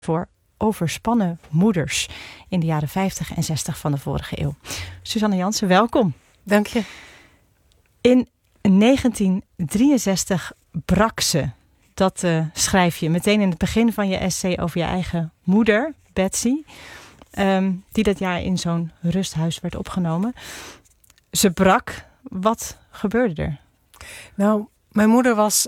voor overspannen moeders in de jaren 50 en 60 van de vorige eeuw. Suzanne Jansen, welkom. Dank je. In 1963 brak ze. Dat schrijf je meteen in het begin van je essay over je eigen moeder, Betsy. Die dat jaar in zo'n rusthuis werd opgenomen. Ze brak. Wat gebeurde er? Nou, mijn moeder was...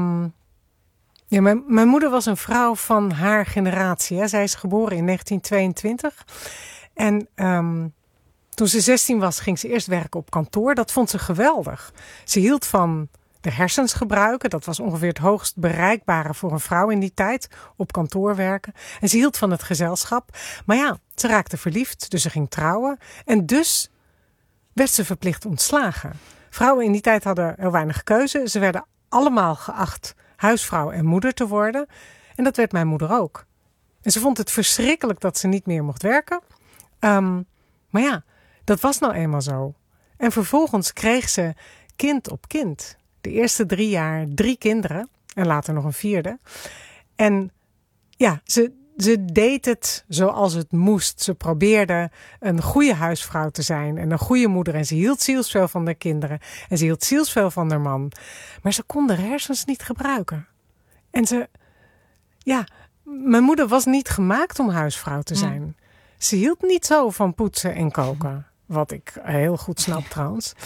Mijn moeder was een vrouw van haar generatie. Hè. Zij is geboren in 1922. En toen ze 16 was, ging ze eerst werken op kantoor. Dat vond ze geweldig. Ze hield van de hersens gebruiken. Dat was ongeveer het hoogst bereikbare voor een vrouw in die tijd. Op kantoor werken. En ze hield van het gezelschap. Maar ja, ze raakte verliefd. Dus ze ging trouwen. En dus werd ze verplicht ontslagen. Vrouwen in die tijd hadden heel weinig keuze. Ze werden allemaal geacht huisvrouw en moeder te worden. En dat werd mijn moeder ook. En ze vond het verschrikkelijk dat ze niet meer mocht werken. Maar ja, dat was nou eenmaal zo. En vervolgens kreeg ze kind op kind. De eerste 3 jaar 3 kinderen. En later nog een 4e. En ja, ze deed het zoals het moest. Ze probeerde een goede huisvrouw te zijn. En een goede moeder. En ze hield zielsveel van haar kinderen. En ze hield zielsveel van haar man. Maar ze kon de hersens niet gebruiken. En mijn moeder was niet gemaakt om huisvrouw te zijn. Ze hield niet zo van poetsen en koken. Wat ik heel goed snap trouwens.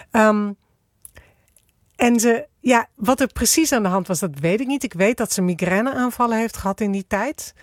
Wat er precies aan de hand was, dat weet ik niet. Ik weet dat ze migraineaanvallen heeft gehad in die tijd.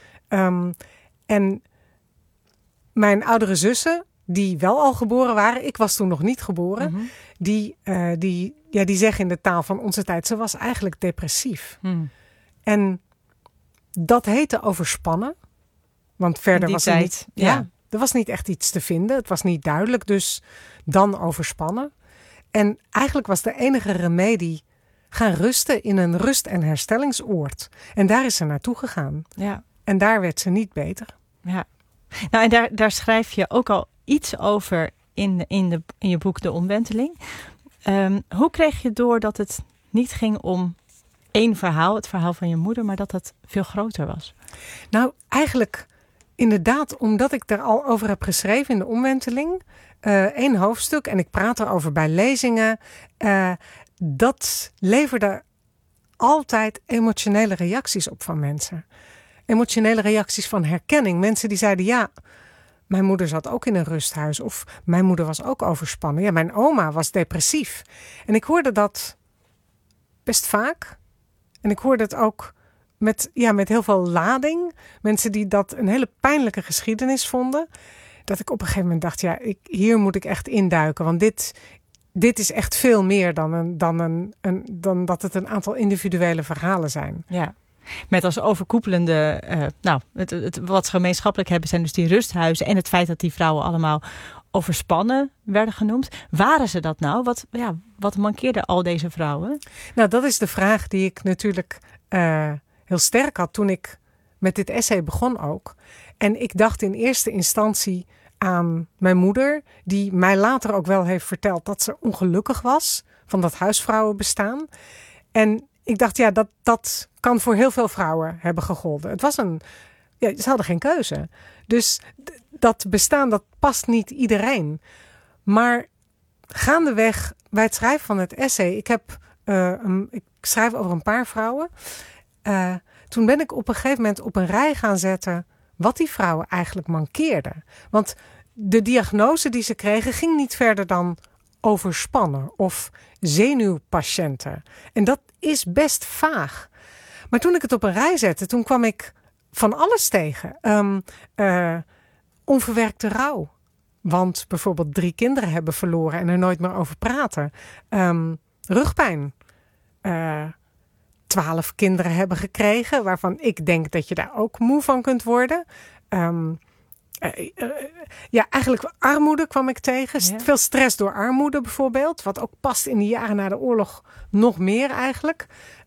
En mijn oudere zussen, die wel al geboren waren, ik was toen nog niet geboren, die zeggen in de taal van onze tijd, ze was eigenlijk depressief. En dat heette overspannen. Want verder was er niet. Ja, er was niet echt iets te vinden. Het was niet duidelijk, dus dan overspannen. En eigenlijk was de enige remedie gaan rusten in een rust- en herstellingsoord. En daar is ze naartoe gegaan. Ja. En daar werd ze niet beter. Ja. Nou, en daar schrijf je ook al iets over in je boek De Omwenteling. Hoe kreeg je door dat het niet ging om één verhaal, het verhaal van je moeder, maar dat het veel groter was? Nou, eigenlijk inderdaad, omdat ik daar al over heb geschreven in De Omwenteling. 1 hoofdstuk en ik praat erover bij lezingen. Dat leverde altijd emotionele reacties op van mensen. Emotionele reacties van herkenning. Mensen die zeiden, ja, mijn moeder zat ook in een rusthuis. Of mijn moeder was ook overspannen. Ja, mijn oma was depressief. En ik hoorde dat best vaak. En ik hoorde het ook met heel veel lading. Mensen die dat een hele pijnlijke geschiedenis vonden. Dat ik op een gegeven moment dacht, hier moet ik echt induiken. Want dit is echt veel meer dan dat het een aantal individuele verhalen zijn. Ja. Met als overkoepelende, wat ze gemeenschappelijk hebben zijn dus die rusthuizen en het feit dat die vrouwen allemaal overspannen werden genoemd. Waren ze dat nou? Wat mankeerde al deze vrouwen? Nou, dat is de vraag die ik natuurlijk heel sterk had toen ik met dit essay begon ook. En ik dacht in eerste instantie aan mijn moeder, die mij later ook wel heeft verteld dat ze ongelukkig was van dat huisvrouwenbestaan. En ik dacht, dat kan voor heel veel vrouwen hebben gegolden. Het was ze hadden geen keuze. Dus dat bestaan, dat past niet iedereen. Maar gaandeweg bij het schrijven van het essay, ik schrijf over een paar vrouwen. Toen ben ik op een gegeven moment op een rij gaan zetten wat die vrouwen eigenlijk mankeerden. Want de diagnose die ze kregen ging niet verder dan overspannen of zenuwpatiënten. En dat is best vaag. Maar toen ik het op een rij zette, toen kwam ik van alles tegen. Onverwerkte rouw. Want bijvoorbeeld 3 kinderen hebben verloren en er nooit meer over praten. Rugpijn. 12 kinderen hebben gekregen, waarvan ik denk dat je daar ook moe van kunt worden. Eigenlijk armoede kwam ik tegen. Ja. Veel stress door armoede bijvoorbeeld. Wat ook past in de jaren na de oorlog nog meer eigenlijk.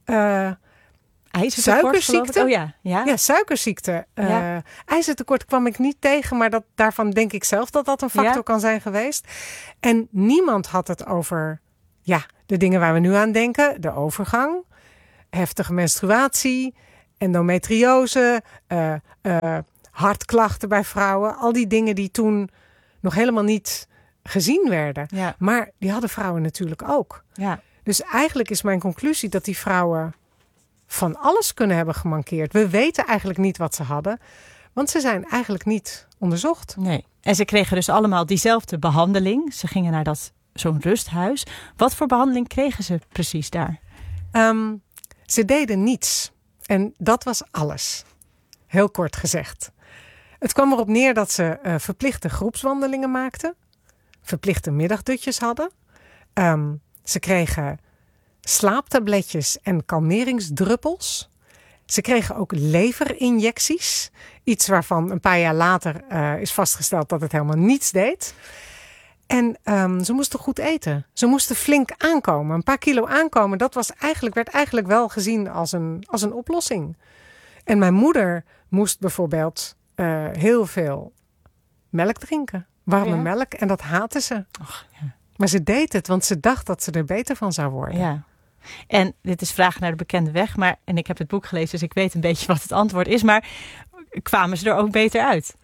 Suikerziekte. Ja, suikerziekte. IJzertekort kwam ik niet tegen, maar daarvan denk ik zelf dat een factor kan zijn geweest. En niemand had het over de dingen waar we nu aan denken. De overgang, heftige menstruatie endometriose, hartklachten bij vrouwen. Al die dingen die toen nog helemaal niet gezien werden. Ja. Maar die hadden vrouwen natuurlijk ook. Ja. Dus eigenlijk is mijn conclusie dat die vrouwen van alles kunnen hebben gemankeerd. We weten eigenlijk niet wat ze hadden, want ze zijn eigenlijk niet onderzocht. Nee. En ze kregen dus allemaal diezelfde behandeling. Ze gingen naar zo'n rusthuis. Wat voor behandeling kregen ze precies daar? Ze deden niets. En dat was alles. Heel kort gezegd. Het kwam erop neer dat ze verplichte groepswandelingen maakten. Verplichte middagdutjes hadden. Ze kregen slaaptabletjes en kalmeringsdruppels. Ze kregen ook leverinjecties. Iets waarvan een paar jaar later is vastgesteld dat het helemaal niets deed. En ze moesten goed eten. Ze moesten flink aankomen. Een paar kilo aankomen, dat werd eigenlijk wel gezien als een oplossing. En mijn moeder moest bijvoorbeeld heel veel melk drinken. Warme melk. En dat haatte ze. Och, ja. Maar ze deed het, want ze dacht dat ze er beter van zou worden. Ja. En dit is Vragen naar de bekende weg. En ik heb het boek gelezen, dus ik weet een beetje wat het antwoord is. Maar kwamen ze er ook beter uit?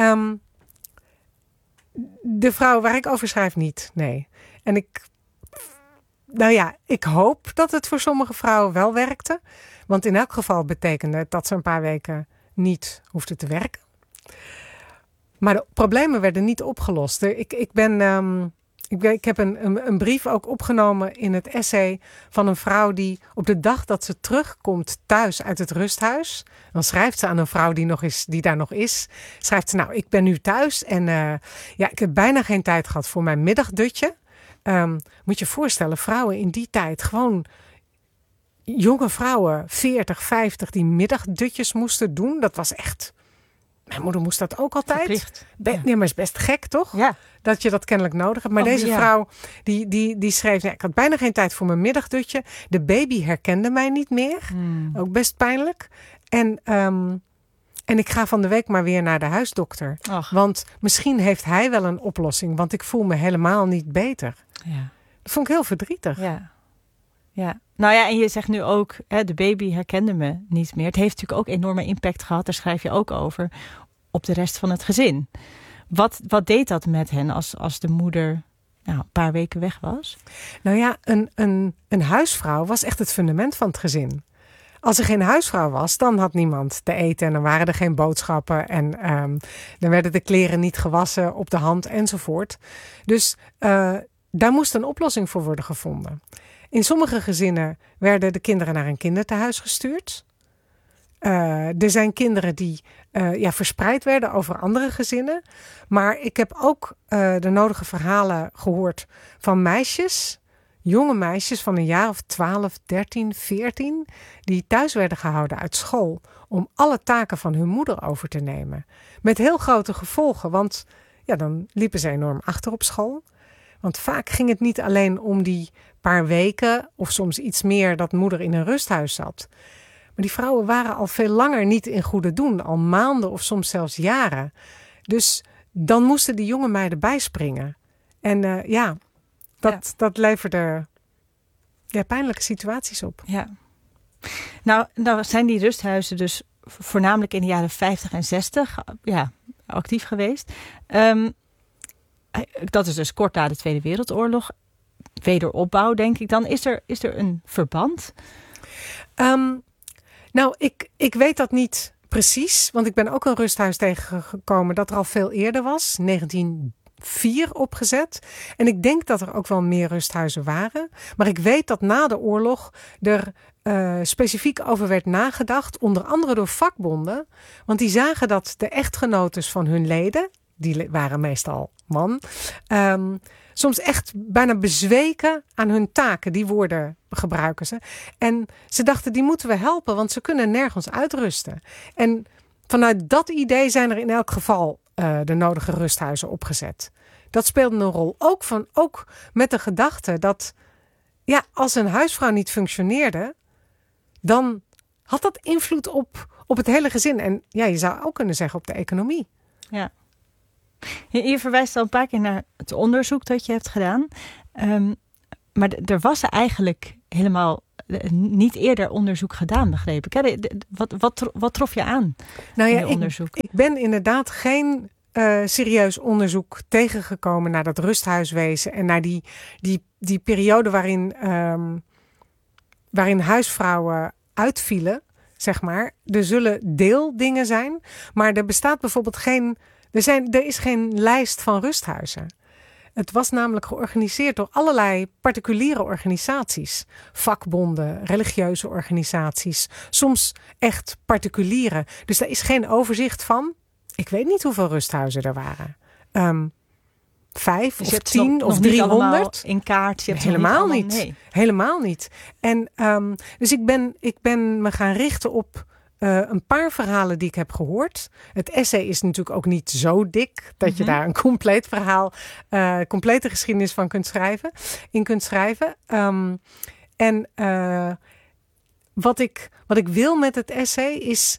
De vrouw waar ik over schrijf niet, nee. En ik hoop dat het voor sommige vrouwen wel werkte. Want in elk geval betekende het dat ze een paar weken niet hoefden te werken. Maar de problemen werden niet opgelost. Ik heb een brief ook opgenomen in het essay van een vrouw die op de dag dat ze terugkomt thuis uit het rusthuis. Dan schrijft ze aan een vrouw die daar nog is. Schrijft ze, ik ben nu thuis en ik heb bijna geen tijd gehad voor mijn middagdutje. Moet je voorstellen, vrouwen in die tijd, gewoon jonge vrouwen, 40, 50, die middagdutjes moesten doen. Dat was echt... Mijn moeder moest dat ook altijd. Verplicht. Nee, maar is best gek, toch? Ja. Dat je dat kennelijk nodig hebt. Maar deze vrouw, die schreef... ik had bijna geen tijd voor mijn middagdutje. De baby herkende mij niet meer. Ook best pijnlijk. En ik ga van de week maar weer naar de huisdokter. Och. Want misschien heeft hij wel een oplossing. Want ik voel me helemaal niet beter. Ja. Dat vond ik heel verdrietig. Ja. Ja. Nou ja, en je zegt nu ook, de baby herkende me niet meer. Het heeft natuurlijk ook enorme impact gehad, daar schrijf je ook over, op de rest van het gezin. Wat deed dat met hen als de moeder een paar weken weg was? Nou ja, een huisvrouw was echt het fundament van het gezin. Als er geen huisvrouw was, dan had niemand te eten en dan waren er geen boodschappen en dan werden de kleren niet gewassen op de hand enzovoort. Dus daar moest een oplossing voor worden gevonden. In sommige gezinnen werden de kinderen naar een kindertehuis gestuurd. Er zijn kinderen die verspreid werden over andere gezinnen. Maar ik heb ook de nodige verhalen gehoord van meisjes, jonge meisjes van een jaar of 12, 13, 14... die thuis werden gehouden uit school om alle taken van hun moeder over te nemen. Met heel grote gevolgen, want dan liepen ze enorm achter op school. Want vaak ging het niet alleen om die paar weken of soms iets meer dat moeder in een rusthuis zat. Maar die vrouwen waren al veel langer niet in goede doen. Al maanden of soms zelfs jaren. Dus dan moesten die jonge meiden bijspringen. En dat leverde pijnlijke situaties op. Ja. Nou zijn die rusthuizen dus voornamelijk in de jaren 50 en 60 actief geweest. Dat is dus kort na de Tweede Wereldoorlog. Wederopbouw, denk ik dan. Is er een verband? Ik weet dat niet precies. Want ik ben ook een rusthuis tegengekomen dat er al veel eerder was. 1904 opgezet. En ik denk dat er ook wel meer rusthuizen waren. Maar ik weet dat na de oorlog er specifiek over werd nagedacht. Onder andere door vakbonden. Want die zagen dat de echtgenotes van hun leden, die waren meestal man, soms echt bijna bezweken aan hun taken. Die woorden gebruiken ze. En ze dachten, die moeten we helpen, want ze kunnen nergens uitrusten. En vanuit dat idee zijn er in elk geval de nodige rusthuizen opgezet. Dat speelde een rol. Ook met de gedachte dat als een huisvrouw niet functioneerde, dan had dat invloed op het hele gezin. En je zou ook kunnen zeggen op de economie. Ja. Je verwijst al een paar keer naar het onderzoek dat je hebt gedaan. Maar er was eigenlijk helemaal niet eerder onderzoek gedaan, begreep ik. Hè? Wat trof je aan in je onderzoek? Ik ben inderdaad geen serieus onderzoek tegengekomen naar dat rusthuiswezen en naar die periode waarin huisvrouwen uitvielen, zeg maar. Er zullen deeldingen zijn, maar er bestaat bijvoorbeeld er is geen lijst van rusthuizen. Het was namelijk georganiseerd door allerlei particuliere organisaties. Vakbonden, religieuze organisaties, soms echt particuliere. Dus daar is geen overzicht van. Ik weet niet hoeveel rusthuizen er waren. 5 dus of 10 of 300. In kaart. Je hebt helemaal niet. Niet. Nee. Helemaal niet. En dus ik ben me gaan richten op een paar verhalen die ik heb gehoord. Het essay is natuurlijk ook niet zo dik dat je daar een compleet verhaal, complete geschiedenis van kunt schrijven. En wat ik wil met het essay is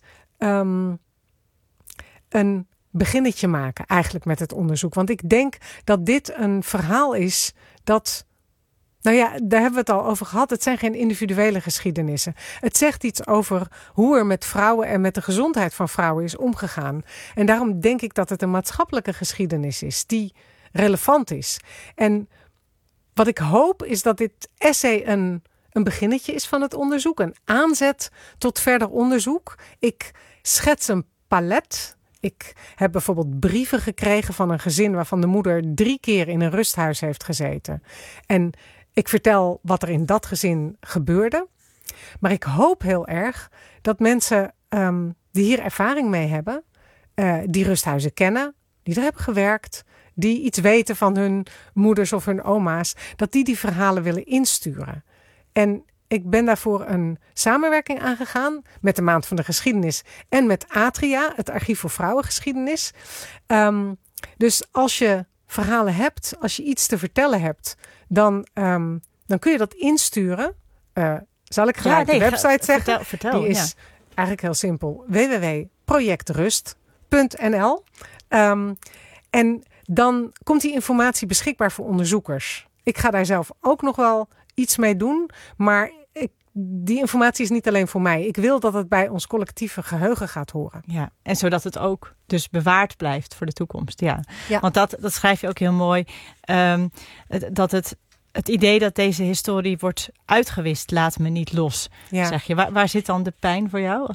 een beginnetje maken eigenlijk met het onderzoek. Want ik denk dat dit een verhaal is dat, nou ja, daar hebben we het al over gehad. Het zijn geen individuele geschiedenissen. Het zegt iets over hoe er met vrouwen en met de gezondheid van vrouwen is omgegaan. En daarom denk ik dat het een maatschappelijke geschiedenis is die relevant is. En wat ik hoop is dat dit essay een beginnetje is van het onderzoek. Een aanzet tot verder onderzoek. Ik schets een palet. Ik heb bijvoorbeeld brieven gekregen van een gezin waarvan de moeder 3 keer in een rusthuis heeft gezeten. En ik vertel wat er in dat gezin gebeurde. Maar ik hoop heel erg dat mensen die hier ervaring mee hebben, die rusthuizen kennen, die er hebben gewerkt, die iets weten van hun moeders of hun oma's, dat die verhalen willen insturen. En ik ben daarvoor een samenwerking aangegaan met de Maand van de Geschiedenis en met Atria, het Archief voor Vrouwengeschiedenis. Dus als je verhalen hebt, als je iets te vertellen hebt, dan kun je dat insturen. Zal ik gelijk de website zeggen? Vertel, die is eigenlijk heel simpel. www.projectrust.nl En dan komt die informatie beschikbaar voor onderzoekers. Ik ga daar zelf ook nog wel iets mee doen, maar die informatie is niet alleen voor mij. Ik wil dat het bij ons collectieve geheugen gaat horen. Ja, en zodat het ook dus bewaard blijft voor de toekomst. Ja. Want dat schrijf je ook heel mooi. Dat het idee dat deze historie wordt uitgewist, laat me niet los. Ja. Zeg je. Waar zit dan de pijn voor jou?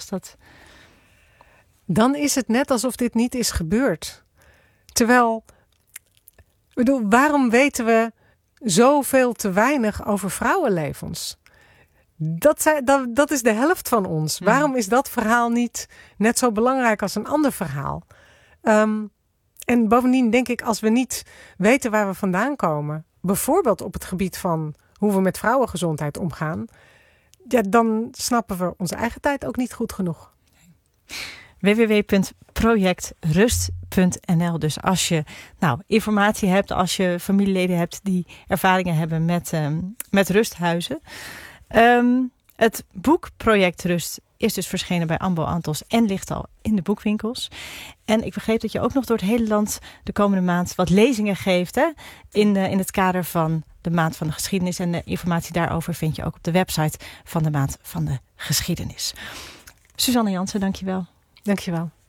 Dan is het net alsof dit niet is gebeurd. Terwijl, waarom weten we zoveel te weinig over vrouwenlevens? Dat is de helft van ons. Waarom is dat verhaal niet net zo belangrijk als een ander verhaal? En bovendien denk ik, als we niet weten waar we vandaan komen, bijvoorbeeld op het gebied van hoe we met vrouwengezondheid omgaan, ja, dan snappen we onze eigen tijd ook niet goed genoeg. www.projectrust.nl. Dus als je informatie hebt, als je familieleden hebt die ervaringen hebben met rusthuizen. Het boek Project Rust is dus verschenen bij Ambo Antos en ligt al in de boekwinkels. En ik begreep dat je ook nog door het hele land de komende maand wat lezingen geeft, hè? In het kader van de Maand van de Geschiedenis. En de informatie daarover vind je ook op de website van de Maand van de Geschiedenis. Suzanne Jansen, dankjewel. Dankjewel.